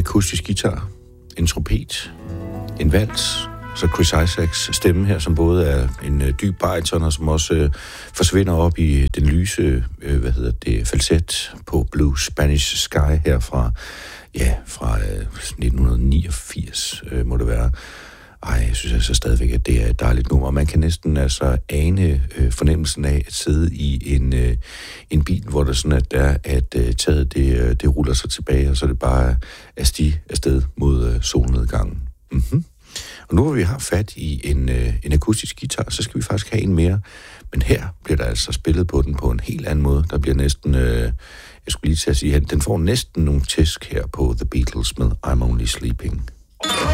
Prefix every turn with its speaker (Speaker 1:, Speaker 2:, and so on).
Speaker 1: akustisk guitar, en trompet, en vals, så Chris Isaacs stemme her, som både er en dyb bariton, og som også forsvinder op i den lyse, falset på Blue Spanish Sky her fra 1989, må det være. Jeg synes altså stadigvæk, at det er et dejligt nummer. Man kan næsten altså ane fornemmelsen af at sidde i en bil, hvor der sådan at taget det ruller sig tilbage, og så er det bare at stige afsted mod solnedgangen. Mm-hmm. Og nu hvor vi har fat i en akustisk guitar, så skal vi faktisk have en mere. Men her bliver der altså spillet på den på en helt anden måde. Der bliver næsten, jeg skulle lige til at sige, at den får næsten nogle tæsk her på The Beatles med I'm Only Sleeping.